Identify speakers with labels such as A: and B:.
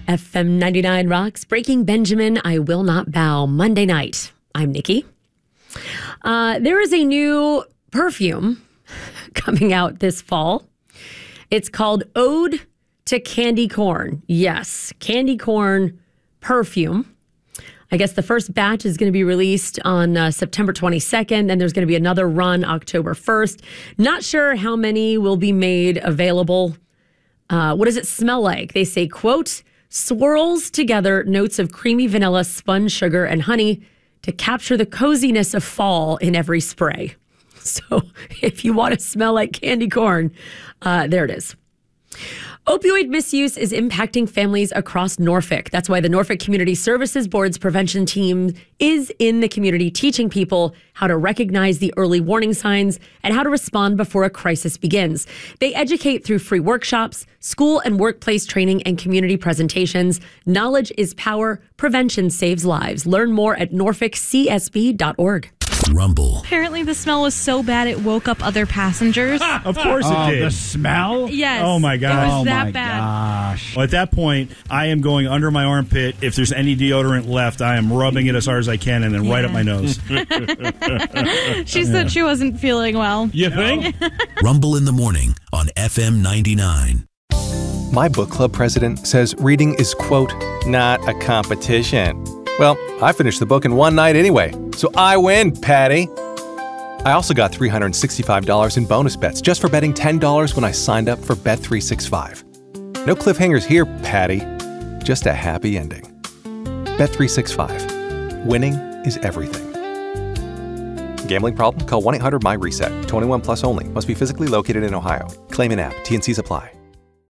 A: FM 99 rocks. Breaking Benjamin, I Will Not Bow. Monday night. I'm Nikki. There is a new perfume coming out this fall. It's called Ode to Candy Corn. Yes, candy corn perfume. I guess the first batch is going to be released on September 22nd, and there's going to be another run October 1st. Not sure how many will be made available. What does it smell like? They say, quote, swirls together notes of creamy vanilla, spun sugar, and honey to capture the coziness of fall in every spray. So if you want to smell like candy corn, there it is. Opioid misuse is impacting families across Norfolk. That's why the Norfolk Community Services Board's prevention team is in the community teaching people how to recognize the early warning signs and how to respond before a crisis begins. They educate through free workshops, school and workplace training, and community presentations. Knowledge is power. Prevention saves lives. Learn more at norfolkcsb.org.
B: Rumble.
C: Apparently the smell was so bad it woke up other passengers.
D: Of course it did.
E: The smell?
C: Yes.
D: Oh, my gosh.
C: It was that
E: my
C: bad.
E: Gosh.
D: Well, at that point, I am going under my armpit. If there's any deodorant left, I am rubbing it as hard as I can and then right up my nose.
C: She said she wasn't feeling well.
D: You think?
B: Rumble in the morning on FM 99.
F: My book club president says reading is, quote, not a competition. Well, I finished the book in one night anyway, so I win, Patty. I also got $365 in bonus bets just for betting $10 when I signed up for Bet365. No cliffhangers here, Patty. Just a happy ending. Bet365. Winning is everything. Gambling problem? Call 1-800-MY-RESET. 21 plus only. Must be physically located in Ohio. Claim in app. T&Cs apply.